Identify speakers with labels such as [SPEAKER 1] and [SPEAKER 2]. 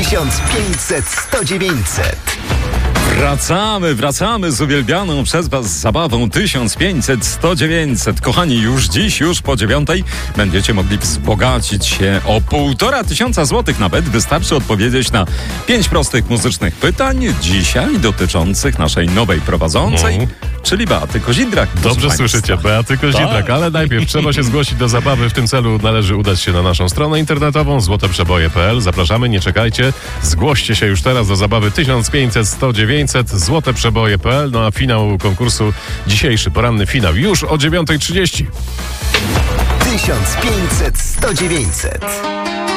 [SPEAKER 1] 1500 100 900.
[SPEAKER 2] Wracamy z uwielbianą przez Was zabawą 1500 100 900. Kochani, już dziś, już po 9:00 będziecie mogli wzbogacić się o 1500 złotych nawet. Wystarczy odpowiedzieć na 5 prostych muzycznych pytań, dzisiaj dotyczących naszej nowej prowadzącej, czyli Beaty Kozidrak.
[SPEAKER 3] Dobrze słyszycie, Beaty Kozidrak, ale najpierw trzeba się zgłosić do zabawy. W tym celu należy udać się na naszą stronę internetową złoteprzeboje.pl. Zapraszamy, nie czekajcie. Zgłoście się już teraz do zabawy 1500 100 900 złoteprzeboje.pl. No a finał konkursu, dzisiejszy poranny finał już o 9:30.
[SPEAKER 1] 1500 100 900.